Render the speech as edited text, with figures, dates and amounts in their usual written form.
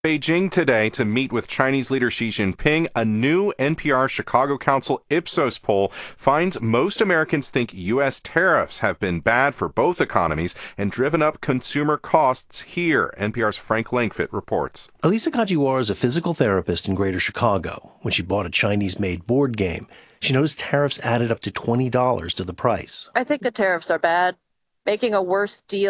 Beijing today to meet with Chinese leader Xi Jinping. A new NPR Chicago Council Ipsos poll finds most Americans think U.S. tariffs have been bad for both economies and driven up consumer costs here. NPR's Frank Langfitt reports. Elisa Kajiwara is a physical therapist in Greater Chicago. When she bought a Chinese-made board game, she noticed tariffs added up to $20 to the price. I think the tariffs are bad, making a worse deal